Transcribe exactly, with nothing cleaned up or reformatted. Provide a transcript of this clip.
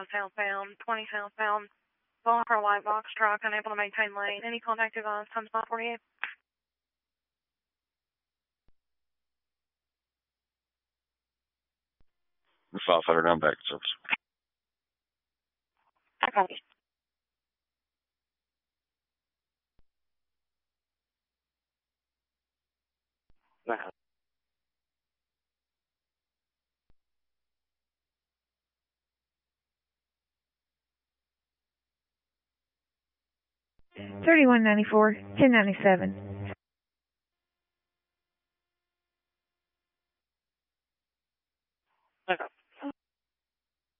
southbound, twenty southbound, Volcker light box truck, unable to maintain lane. Any contact advised, times five forty-eight. five hundred, I'm back in service. Okay. thirty-one ninety-four, ten ninety-seven.